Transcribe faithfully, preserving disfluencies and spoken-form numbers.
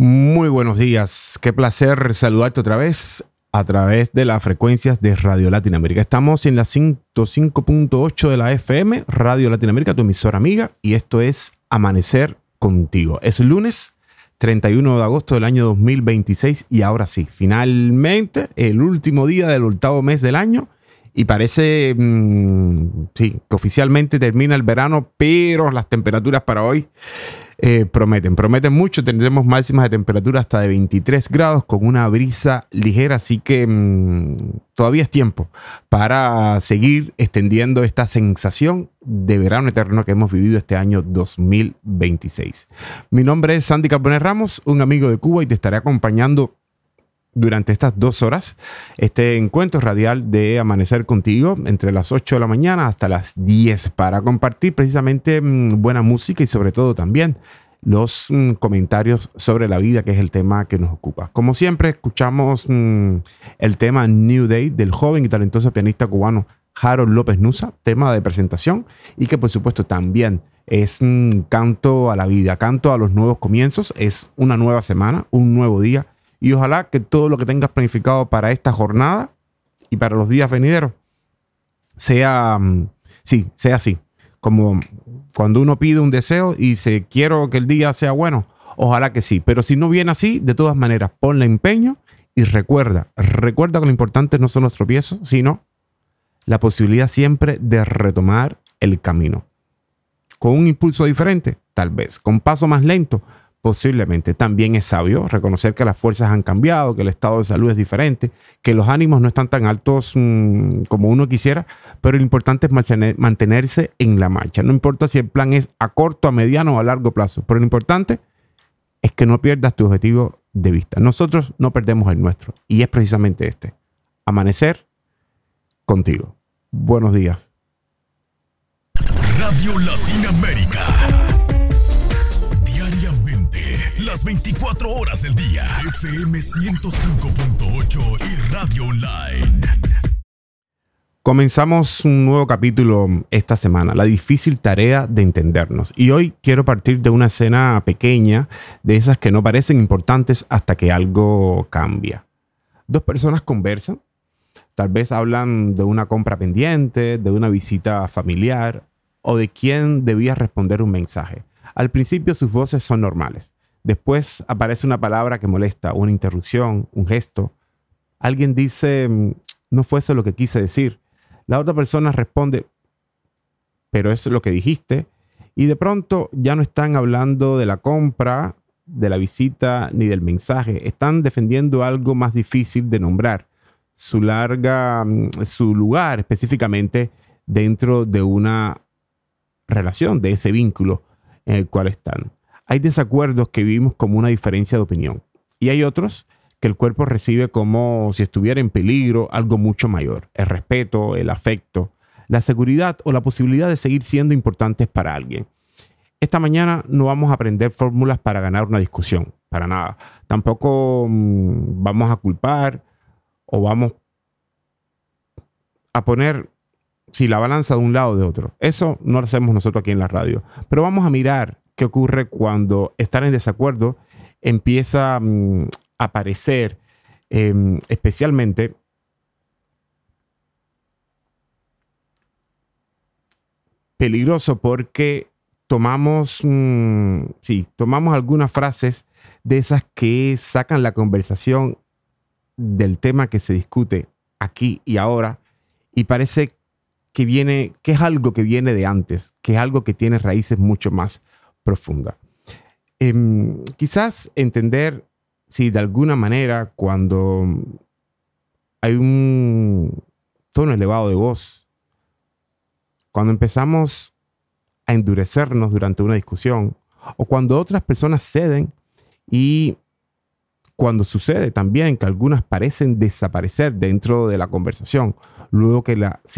Muy buenos días, qué placer saludarte otra vez a través de las frecuencias de Radio Latinoamérica. Estamos en la ciento cinco punto ocho de la F M, Radio Latinoamérica, tu emisora amiga, y esto es Amanecer Contigo. Es lunes treinta y uno de agosto del año dos mil veintiséis y ahora sí, finalmente el último día del octavo mes del año y parece mmm, sí, que oficialmente termina el verano, pero las temperaturas para hoy Eh, prometen, prometen mucho. Tendremos máximas de temperatura hasta de veintitrés grados con una brisa ligera, así que mmm, todavía es tiempo para seguir extendiendo esta sensación de verano eterno que hemos vivido este año dos mil veintiséis. Mi nombre es Sandy Carbonet Ramos, un amigo de Cuba, y te estaré acompañando durante estas dos horas, este encuentro radial de Amanecer Contigo, entre las ocho de la mañana hasta las diez, para compartir precisamente mmm, buena música y sobre todo también los mmm, comentarios sobre la vida, que es el tema que nos ocupa. Como siempre, escuchamos mmm, el tema New Day del joven y talentoso pianista cubano Harold López Nussa, tema de presentación, y que por supuesto también es mmm, canto a la vida, canto a los nuevos comienzos. Es una nueva semana, un nuevo día. Y ojalá que todo lo que tengas planificado para esta jornada y para los días venideros sea, sí, sea así. Como cuando uno pide un deseo y dice, quiero que el día sea bueno, ojalá que sí. Pero si no viene así, de todas maneras, ponle empeño y recuerda, recuerda que lo importante no son los tropiezos, sino la posibilidad siempre de retomar el camino. Con un impulso diferente, tal vez. Con paso más lento, posiblemente. También es sabio reconocer que las fuerzas han cambiado, que el estado de salud es diferente, que los ánimos no están tan altos mmm, como uno quisiera, pero lo importante es mantener, mantenerse en la marcha. No importa si el plan es a corto, a mediano o a largo plazo, pero lo importante es que no pierdas tu objetivo de vista. Nosotros no perdemos el nuestro y es precisamente este: Amanecer Contigo. Buenos días. Radio Latinoamérica. Las veinticuatro horas del día. F M ciento cinco punto ocho y Radio Online. Comenzamos un nuevo capítulo esta semana, la difícil tarea de entendernos. Y hoy quiero partir de una escena pequeña, de esas que no parecen importantes hasta que algo cambia. Dos personas conversan, tal vez hablan de una compra pendiente, de una visita familiar o de quién debía responder un mensaje. Al principio sus voces son normales. Después aparece una palabra que molesta, una interrupción, un gesto. Alguien dice, no fue eso lo que quise decir. La otra persona responde, pero eso es lo que dijiste. Y de pronto ya no están hablando de la compra, de la visita, ni del mensaje. Están defendiendo algo más difícil de nombrar. Su larga, su lugar específicamente dentro de una relación, de ese vínculo en el cual están. Hay desacuerdos que vivimos como una diferencia de opinión y hay otros que el cuerpo recibe como si estuviera en peligro algo mucho mayor: el respeto, el afecto, la seguridad o la posibilidad de seguir siendo importantes para alguien. Esta mañana no vamos a aprender fórmulas para ganar una discusión, para nada. Tampoco mmm, vamos a culpar o vamos a poner si la balanza de un lado o de otro. Eso no lo hacemos nosotros aquí en la radio, pero vamos a mirar qué ocurre cuando estar en desacuerdo empieza um, a aparecer, eh, especialmente peligroso porque tomamos, um, sí, tomamos algunas frases de esas que sacan la conversación del tema que se discute aquí y ahora y parece que viene, que es algo que viene de antes, que es algo que tiene raíces mucho más profunda. Eh, quizás entender si de alguna manera cuando hay un tono elevado de voz, cuando empezamos a endurecernos durante una discusión o cuando otras personas ceden y cuando sucede también que algunas parecen desaparecer dentro de la conversación luego que la